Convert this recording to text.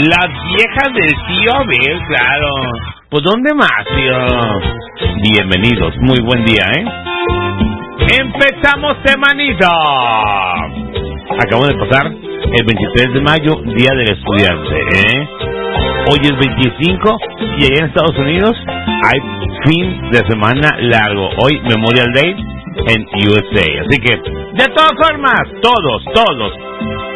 Las viejas del tío Abel, claro. Pues ¿dónde más, tío? Bienvenidos, muy buen día, Empezamos semanita. Acabamos de pasar el 23 de mayo, Día del Estudiante, Hoy es 25 y allá en Estados Unidos hay fin de semana largo. Hoy Memorial Day en USA. Así que, de todas formas, todos,